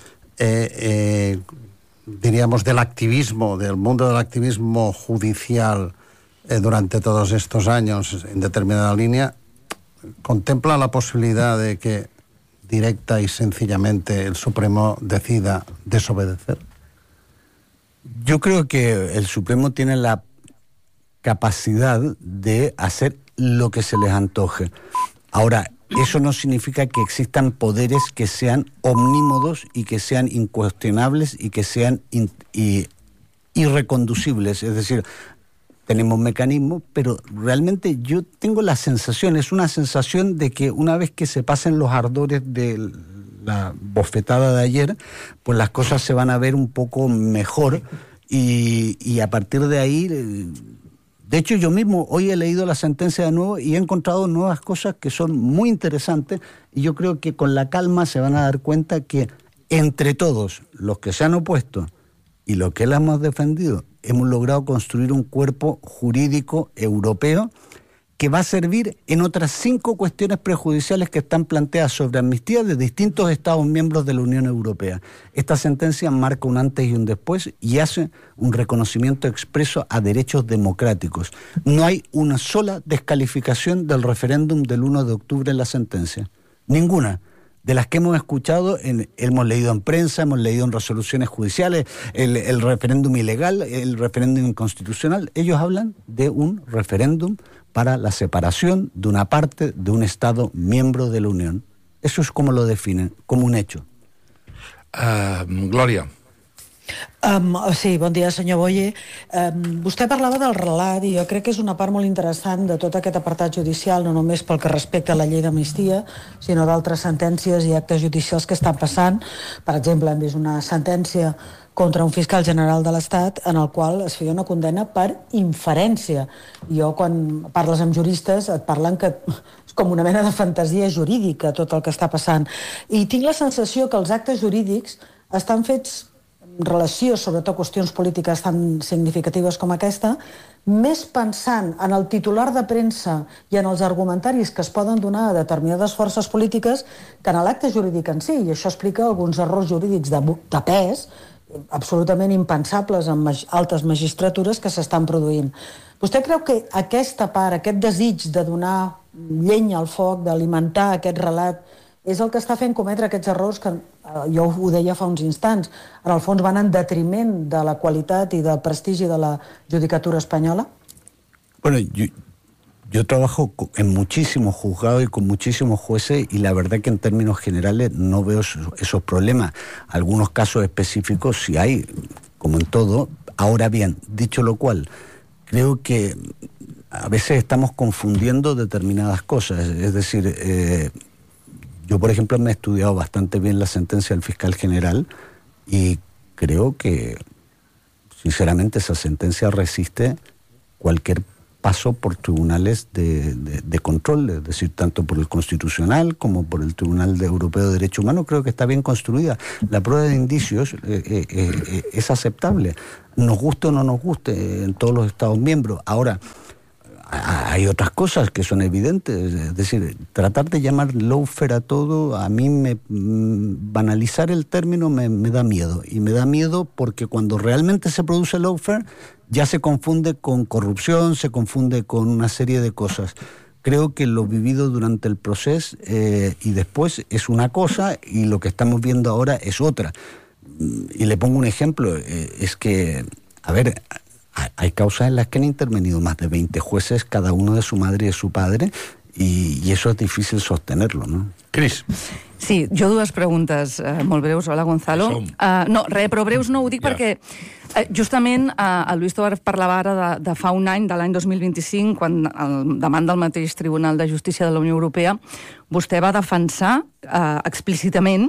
del activismo, del mundo del activismo judicial durante todos estos años en determinada línea, ¿contempla la posibilidad de que directa y sencillamente el Supremo decida desobedecer? Yo creo que el Supremo tiene la capacidad de hacer lo que se les antoje. Ahora, eso no significa que existan poderes que sean omnímodos y que sean incuestionables y que sean irreconducibles. Es decir, tenemos mecanismos, pero realmente yo tengo la sensación, es una sensación de que una vez que se pasen los ardores de la bofetada de ayer, pues las cosas se van a ver un poco mejor y a partir de ahí... De hecho, yo mismo hoy he leído la sentencia de nuevo y he encontrado nuevas cosas que son muy interesantes y yo creo que con la calma se van a dar cuenta que entre todos los que se han opuesto y los que la hemos defendido, hemos logrado construir un cuerpo jurídico europeo que va a servir en otras 5 cuestiones prejudiciales que están planteadas sobre amnistía de distintos Estados miembros de la Unión Europea. Esta sentencia marca un antes y un después y hace un reconocimiento expreso a derechos democráticos. No hay una sola descalificación del referéndum del 1 de octubre en la sentencia. Ninguna. De las que hemos escuchado, hemos leído en prensa, hemos leído en resoluciones judiciales, el referéndum ilegal, el referéndum inconstitucional, ellos hablan de un referéndum para la separación de una parte de un Estado miembro de la Unión. Eso es como lo definen, como un hecho. Glòria. Sí, bon dia, senyor Boye. Vostè parlava del relat i jo crec que és una part molt interessant de tot aquest apartat judicial, no només pel que respecta a la llei d'amnistia, sinó d'altres sentències i actes judicials que estan passant. Per exemple, hem vist una sentència contra un fiscal general de l'Estat en el qual es feia una condemna per inferència. Jo, quan parles amb juristes, et parlen que és com una mena de fantasia jurídica tot el que està passant. I tinc la sensació que els actes jurídics estan fets en relació, sobretot, qüestions polítiques tan significatives com aquesta, més pensant en el titular de premsa i en els argumentaris que es poden donar a determinades forces polítiques que en l'acte jurídic en si. I això explica alguns errors jurídics de pes absolutament impensables en altes magistratures que s'estan produint. Vostè creu que aquesta part, aquest desig de donar llenya al foc, d'alimentar aquest relat, és el que està fent cometre aquests errors que, jo ho deia fa uns instants, en el fons van en detriment de la qualitat i del prestigi de la judicatura espanyola? Bueno, yo trabajo en muchísimos juzgados y con muchísimos jueces y la verdad que en términos generales no veo esos problemas. Algunos casos específicos sí hay, como en todo. Ahora bien, dicho lo cual, creo que a veces estamos confundiendo determinadas cosas. Es decir, yo, por ejemplo, me he estudiado bastante bien la sentencia del fiscal general y creo que, sinceramente, esa sentencia resiste cualquier paso por tribunales de control, es decir, tanto por el Constitucional como por el Tribunal Europeo de Derechos Humanos. Creo que está bien construida. La prueba de indicios es aceptable, nos guste o no nos guste, en todos los Estados miembros. Ahora, hay otras cosas que son evidentes, es decir, tratar de llamar lawfare a todo, a mí banalizar el término me da miedo, y me da miedo porque cuando realmente se produce lawfare ya se confunde con corrupción, se confunde con una serie de cosas. Creo que lo vivido durante el proceso y después es una cosa y lo que estamos viendo ahora es otra. Y le pongo un ejemplo, es que, a ver, hay causas en las que han intervenido más de 20 jueces, cada uno de su madre y de su padre, i eso és difícil sostenerlo, no? Cris. Sí, jo dues preguntes molt breus. Hola, Gonzalo. No, res, però breus no ho dic perquè justament el Lluís Tovar parlava ara de fa un any, de l'any 2025, quan davant del mateix Tribunal de Justícia de la Unió Europea vostè va defensar explícitament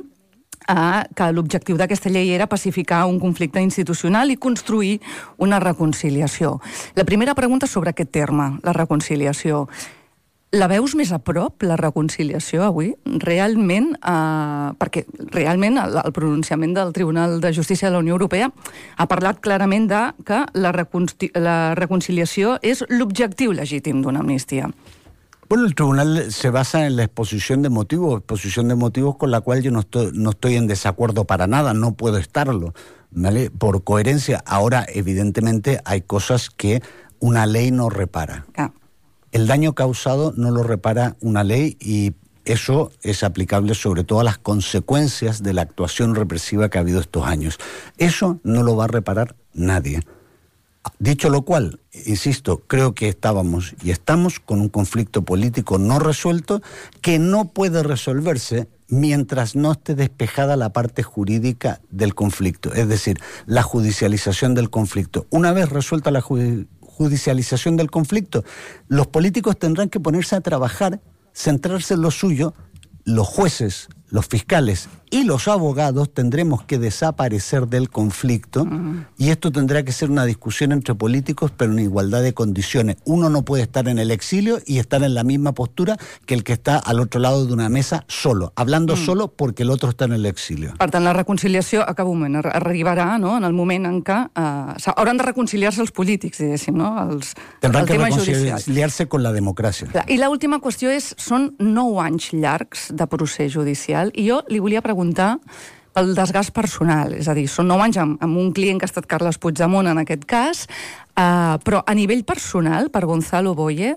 que l'objectiu d'aquesta llei era pacificar un conflicte institucional i construir una reconciliació. La primera pregunta és sobre aquest terme, la reconciliació. La veus més a prop, la reconciliació, avui? Realment, perquè realment el pronunciament del Tribunal de Justícia de la Unió Europea ha parlat clarament de que la reconciliació és l'objectiu legítim d'una amnistia. Bueno, el tribunal se basa en la exposición de motivos con la cual yo no estoy en desacuerdo para nada, no puedo estarlo, ¿vale? Por coherencia. Ahora, evidentemente, hay cosas que una ley no repara. El daño causado no lo repara una ley y eso es aplicable sobre todo a las consecuencias de la actuación represiva que ha habido estos años. Eso no lo va a reparar nadie. Dicho lo cual, insisto, creo que estábamos y estamos con un conflicto político no resuelto que no puede resolverse mientras no esté despejada la parte jurídica del conflicto, es decir, la judicialización del conflicto. Una vez resuelta la judicialización del conflicto, los políticos tendrán que ponerse a trabajar, centrarse en lo suyo, los jueces, los fiscales y los abogados tendremos que desaparecer del conflicto y esto tendrá que ser una discusión entre políticos pero en igualdad de condiciones. Uno no puede estar en el exilio y estar en la misma postura que el que està al otro lado de una mesa solo, hablando solo porque el otro está en el exilio. Per tant, la reconciliació, acaba un moment, arribarà, no?, en el moment en què hauran de reconciliar-se els polítics, diguéssim, no?, Tendrán que reconciliar-se con la democràcia. I l'última qüestió és, són 9 anys llargs de procés judicial i jo li volia preguntar pel desgast personal, és a dir, són 9 anys amb un client que ha estat Carles Puigdemont en aquest cas, però a nivell personal, per Gonzalo Boye,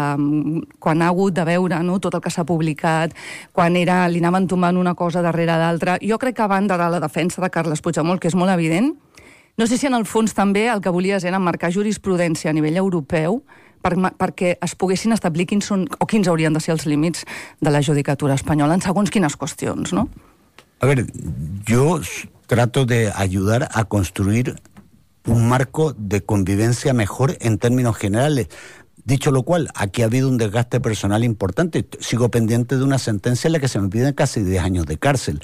quan ha hagut de veure tot el que s'ha publicat, quan li anaven tombant una cosa darrere d'altra, jo crec que a banda de la defensa de Carles Puigdemont, que és molt evident, no sé si en el fons també el que volies era marcar jurisprudència a nivell europeu perquè es poguessin establir quins haurien de ser els límits de la judicatura espanyola en segons quines qüestions, no? A ver, yo trato de ayudar a construir un marco de convivencia mejor en términos generales. Dicho lo cual, aquí ha habido un desgaste personal importante. Sigo pendiente de una sentencia en la que se me piden casi 10 años de cárcel.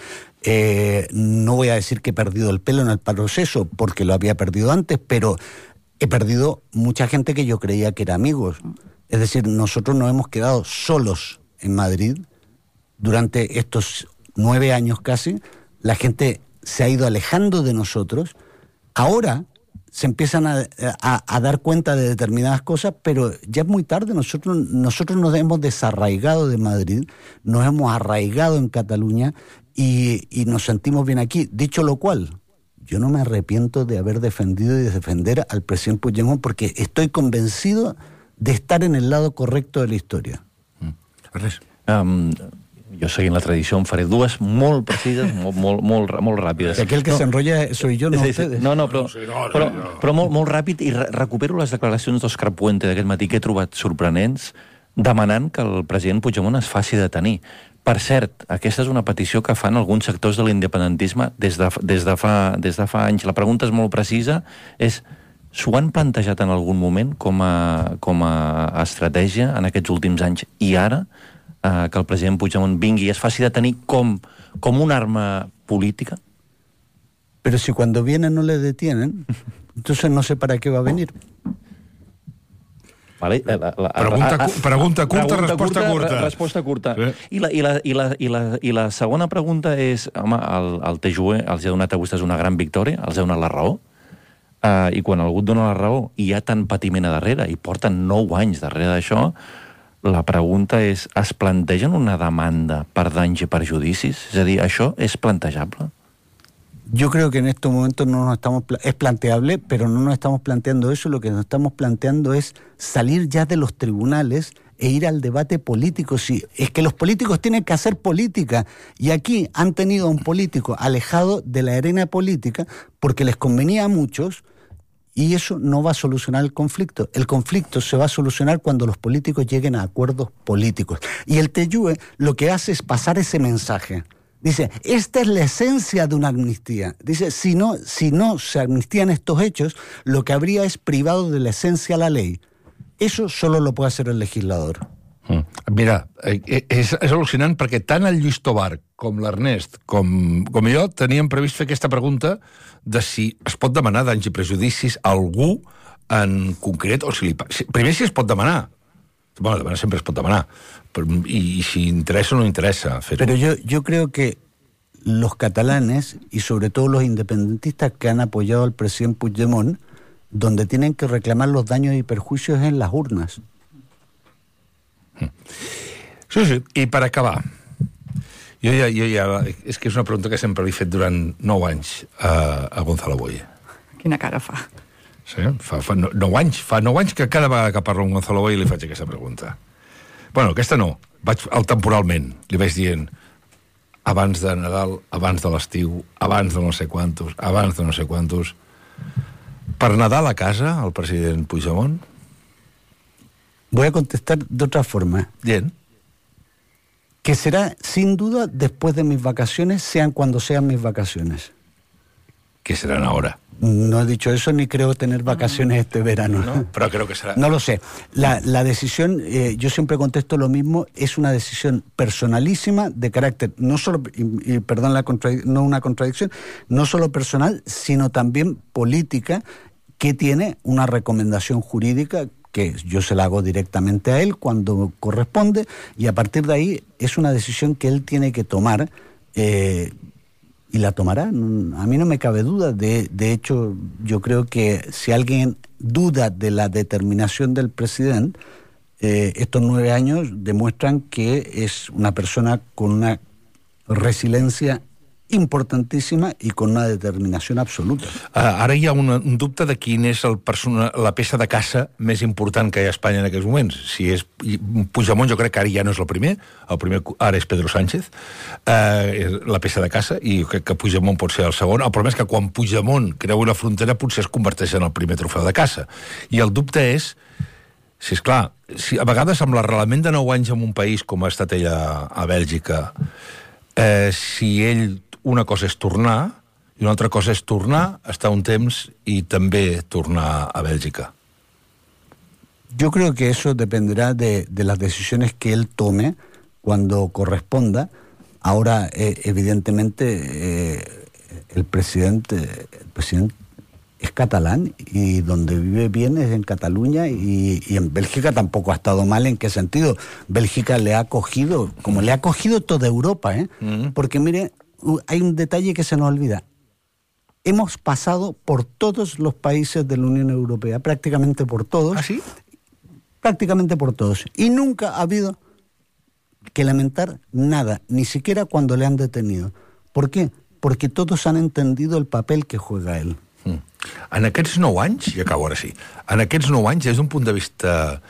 No voy a decir que he perdido el pelo en el proceso, porque lo había perdido antes, pero he perdido mucha gente que yo creía que era amigos. Es decir, nosotros nos hemos quedado solos en Madrid durante estos 9 años casi. La gente se ha ido alejando de nosotros. Ahora se empiezan a dar cuenta de determinadas cosas, pero ya es muy tarde. Nosotros nos hemos desarraigado de Madrid, nos hemos arraigado en Cataluña y nos sentimos bien aquí. Dicho lo cual, yo no me arrepiento de haber defendido y de defender al presidente Puigdemont porque estoy convencido de estar en el lado correcto de la historia. Jo, seguint la tradició, en faré dues molt precises, molt ràpides. Aquel que s'enrotlla soy yo, no ustedes. No, però molt ràpid, i recupero les declaracions d'Òscar Puente d'aquest matí que he trobat sorprenents, demanant que el president Puigdemont es faci detenir. Per cert, aquesta és una petició que fan alguns sectors de l'independentisme des de fa anys. La pregunta és molt precisa, és s'ho han plantejat en algun moment com a estratègia en aquests últims anys i ara que el president Puigdemont vingui i es faci de tenir com un arma política? Pero si cuando viene no le detienen, entonces no sé para qué va a venir. Vale, pregunta curta, resposta curta. Resposta curta. I la segona pregunta és, home, el TJUE els ha donat a vostès una gran victòria, els ha donat la raó, i quan algú et dona la raó i hi ha tant patiment a darrere, i porten 9 anys darrere d'això, la pregunta és, es plantegen una demanda per danys i perjudicis? És a dir, això és plantejable? Yo creo que en estos momentos es planteable, pero no nos estamos planteando eso. Lo que nos estamos planteando es salir ya de los tribunales e ir al debate político. Sí, es que los políticos tienen que hacer política, y aquí han tenido a un político alejado de la arena política porque les convenía a muchos, y eso no va a solucionar el conflicto. El conflicto se va a solucionar cuando los políticos lleguen a acuerdos políticos. Y el TJUE lo que hace es pasar ese mensaje. Dice, esta es la esencia de una amnistía. Dice, si no se amnistían estos hechos, lo que habría es privado de la esencia la ley. Eso solo lo puede hacer el legislador. Mira, és al·lucinant perquè tant el Lluís Tobar com l'Ernest com jo teníem previst fer aquesta pregunta de si es pot demanar danys i prejudicis a algú en concret, o primer si es pot demanar. Bueno, demanar sempre es pot demanar, y si interesa o no interesa fer-ho. Pero yo creo que los catalanes, y sobre todo los independentistas que han apoyado al presidente Puigdemont, donde tienen que reclamar los daños y perjuicios es en las urnas. Sí, i per acabar, jo ja, és que és una pregunta que sempre li he fet durant 9 anys a Gonzalo Boye. Quina cara fa? Sí, fa 9 anys que cada vegada que parlo amb Gonzalo Boye li faig aquesta pregunta. Bueno, aquesta no, vaig temporalment, li vaig dient abans de Nadal, abans de l'estiu, abans de no sé quantos. Per Nadal a casa, el president Puigdemont? Voy a contestar de otra forma. Bien. Que será, sin duda, después de mis vacaciones, sean cuando sean mis vacaciones. ¿Qué serán ahora? No he dicho eso, ni creo tener vacaciones este verano. No, pero creo que será. No lo sé. La decisión, yo siempre contesto lo mismo, es una decisión personalísima de carácter, no solo, y perdón, no una contradicción, no solo personal, sino también política, que tiene una recomendación jurídica que yo se la hago directamente a él cuando corresponde, y a partir de ahí es una decisión que él tiene que tomar, y la tomará. A mí no me cabe duda. De hecho, yo creo que si alguien duda de la determinación del presidente, estos 9 años demuestran que es una persona con una resiliencia importantíssima i con una determinació absoluta. Ara hi ha un dubte de quin és la peça de caça més important que hi ha a Espanya en aquests moments. Si és Puigdemont, jo crec que ara ja no és el primer ara és Pedro Sánchez, la peça de caça, i jo crec que Puigdemont pot ser el segon. El problema és que quan Puigdemont creua una frontera potser es converteix en el primer trofeu de caça. I el dubte és, si és clar, a vegades amb l'arrelament de 9 anys en un país com ha estat ella a Bèlgica, si ell una cosa és tornar i una altra cosa és tornar, estar un temps i també tornar a Bèlgica. Yo creo que eso dependerá de las decisiones que él tome cuando corresponda. Ahora, evidentemente, el presidente es catalán y donde vive bien es en Cataluña, y en Bélgica tampoco ha estado mal. ¿En qué sentido? Bélgica le ha acogido, como le ha acogido toda Europa, porque mire, hay un detalle que se nos olvida. Hemos pasado por todos los países de la Unión Europea, prácticamente por todos. ¿Ah, sí? Prácticamente por todos. Y nunca ha habido que lamentar nada, ni siquiera cuando le han detenido. ¿Por qué? Porque todos han entendido el papel que juega él. En aquests 9 anys, i acabo ara sí, en aquests 9 anys, des d'un punt de vista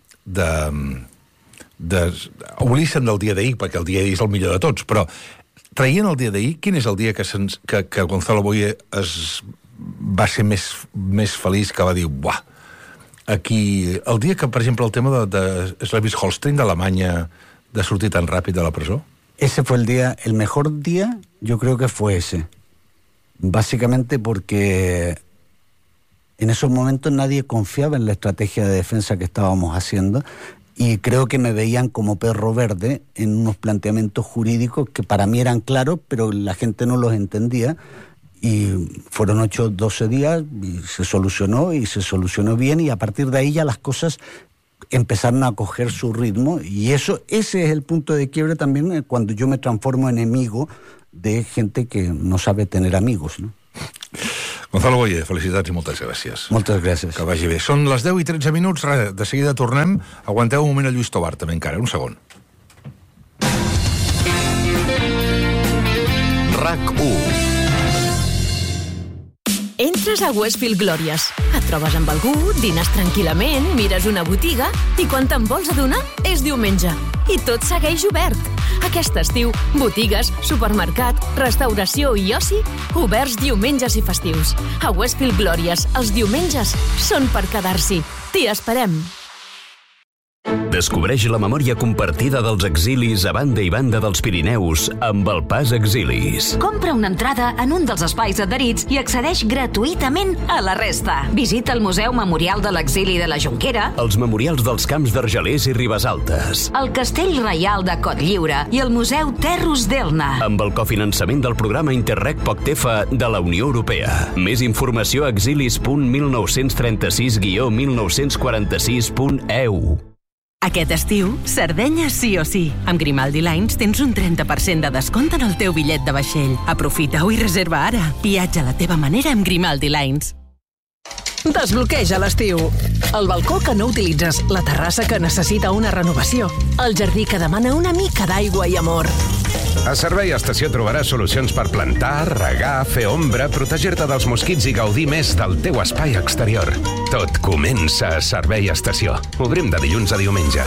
oblidem del dia d'ahir, perquè el dia d'ahir és el millor de tots, però traient el dia d'ahir, quin és el dia que Gonzalo Boye va ser més feliç, que va dir, buah, aquí... El dia que, per exemple, el tema de Schleswig-Holstein, d'Alemanya, de sortir tan ràpid de la presó? Ese fue el mejor día, yo creo que fue ese. Básicamente porque En esos momentos nadie confiaba en la estrategia de defensa que estábamos haciendo y creo que me veían como perro verde en unos planteamientos jurídicos que para mí eran claros, pero la gente no los entendía. Y fueron 8 o 12 días y se solucionó bien, y a partir de ahí ya las cosas empezaron a coger su ritmo, y ese es el punto de quiebre también cuando yo me transformo en enemigo de gente que no sabe tener amigos, no? Gonzalo Boye, felicitats i moltes gràcies. Moltes gràcies. Que vagi bé. Són les 10 i 13 minuts, res, de seguida tornem. Aguanteu un moment a Lluís Tobar, també encara, un segon. RAC1. Entres a Westfield Glòries. Et trobes amb algú, dines tranquil·lament, mires una botiga i quan te'n vols adonar és diumenge. I tot segueix obert. Aquest estiu, botigues, supermercat, restauració i oci, oberts diumenges i festius. A Westfield Glòries, els diumenges són per quedar-s'hi. T'hi esperem. Descobreix la memòria compartida dels exilis a banda i banda dels Pirineus amb el Pas Exilis. Compra una entrada en un dels espais adherits i accedeix gratuïtament a la resta. Visita el Museu Memorial de l'Exili de la Jonquera, Els memorials dels camps d'Argelers i Ribesaltes, el Castell Reial de Cotlliure i el Museu Terros d'Elna. amb el cofinançament del programa Interreg POCTEFA de la Unió Europea. Més informació a exilis.1936-1946.eu. Aquest estiu, Sardenya sí o sí. Amb Grimaldi Lines tens un 30% de descompte en el teu bitllet de vaixell. Aprofita-ho i reserva ara. Viatja a la teva manera amb Grimaldi Lines. Desbloqueja l'estiu. El balcó que no utilitzes, la terrassa que necessita una renovació, el jardí que demana una mica d'aigua i amor. A Servei Estació trobaràs solucions per plantar, regar, fer ombra, protegir-te dels mosquits i gaudir més del teu espai exterior. Tot comença a Servei Estació. Obrim de dilluns a diumenge.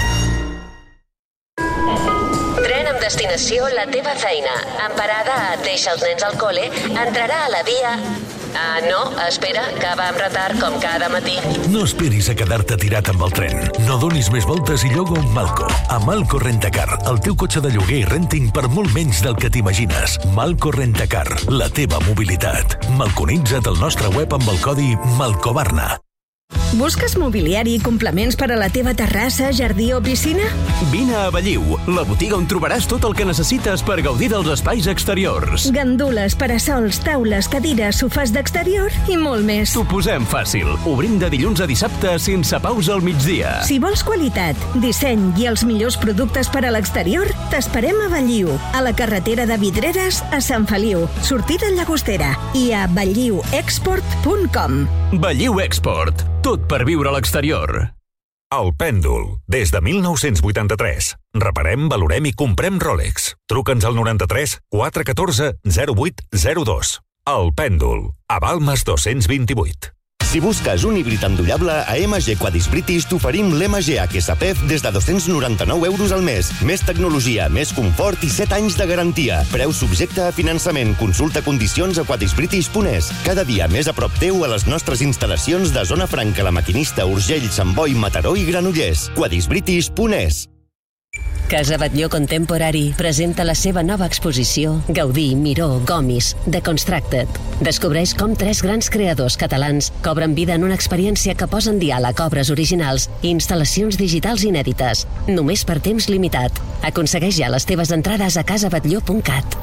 Tren amb destinació la teva feina. En parada a Deixa els nens al col·le, entrarà a la via... no, espera, que va amb retard com cada matí. No esperis a quedar-te tirat amb el tren. No donis més voltes i lloga un Malco. A Malco Rentacar, el teu cotxe de lloguer i renting per molt menys del que t'imagines. Malco Rentacar, la teva mobilitat. Malconitza't al nostre web amb el codi MALCOBARNA. Busques mobiliari i complements per a la teva terrassa, jardí o piscina? Vine a Belliu, la botiga on trobaràs tot el que necessites per gaudir dels espais exteriors. Gandules, parasols, taules, cadires, sofàs d'exterior i molt més. T'ho posem fàcil. Obrim de dilluns a dissabte sense pausa al migdia. Si vols qualitat, disseny i els millors productes per a l'exterior, t'esperem a Belliu, a la carretera de Vidreres a Sant Feliu, sortida Llagostera, i a belliuexport.com. Belliu Export. Tot per viure a l'exterior. El Pèndol, des de 1983. Reparem, valorem i comprem Rolex. Truca'ns al 93 414 0802. El Pèndol, a Balmes 228. Si busques un híbrid endollable, a MG Quadis British t'oferim l'MG HSPF des de 299 euros al mes. Més tecnologia, més confort i 7 anys de garantia. Preu subjecte a finançament. Consulta condicions a quadisbritish.es. Cada dia més a prop teu a les nostres instal·lacions de Zona Franca, La Maquinista, Urgell, Sant Boi, Mataró i Granollers. quadisbritish.es. Casa Batlló Contemporary presenta la seva nova exposició Gaudí, Miró, Gomis, Deconstructed. Descobreix com 3 grans creadors catalans cobren vida en una experiència que posa en diàleg obres originals i instal·lacions digitals inèdites. Només per temps limitat. Aconsegueix ja les teves entrades a casabatlló.cat.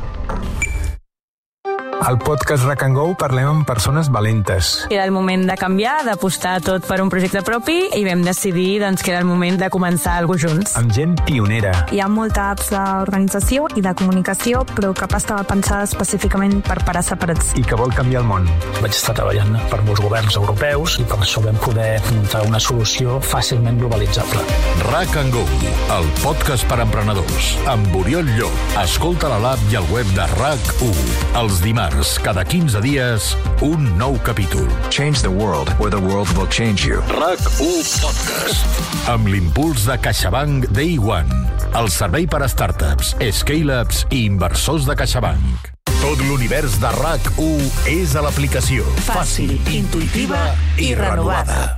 Al podcast RAC & Go parlem amb persones valentes. Era el moment de canviar, d'apostar tot per un projecte propi i vam decidir que era el moment de començar alguna cosa junts. Amb gent pionera. Hi ha molta apps d'organització i de comunicació, però cap estava pensada específicament per parar separats. I que vol canviar el món. Vaig estar treballant per molts governs europeus i per això vam poder muntar una solució fàcilment globalitzable. RAC & Go, el podcast per emprenedors. Amb Oriol Llop. Escolta a l'app i al web de RAC1. Els dimarts, cada 15 dies, un nou capítol. Change the world, or the world will change you. RAC1 Podcast. Amb l'impuls de CaixaBank Day One. El servei per a startups, scale-ups i inversors de CaixaBank. Tot l'univers de RAC1 és a l'aplicació. Fàcil, intuïtiva i renovada.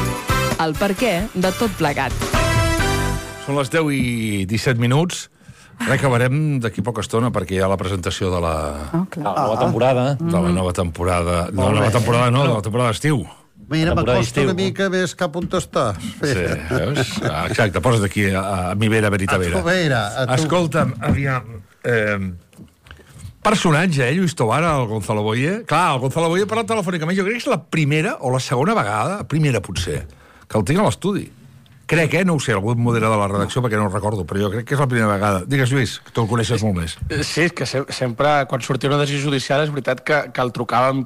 El perquè de tot plegat. Són les 10 i 17 minuts. Acabarem d'aquí poca estona perquè hi ha la presentació de la... La nova temporada. De la nova temporada. No, la nova temporada no, de la temporada d'estiu. Mira, m'acosta una mica més cap on estàs. Sí, veus? Exacte, posa't aquí a mi vera, verita vera. Escolta'm, aviam... Personatge, Lluís Tovar, el Gonzalo Boye. Clar, el Gonzalo Boye ha parlat telefònicament. Jo crec que és la primera o la segona vegada, primera potser, que el tinc a l'estudi. Crec, no ho sé, algú em modera de la redacció perquè no ho recordo, però jo crec que és la primera vegada. Digues, Lluís, que tu el coneixes molt més. Sí, és que sempre, quan sortia una decisió judicial, és veritat que el trucàvem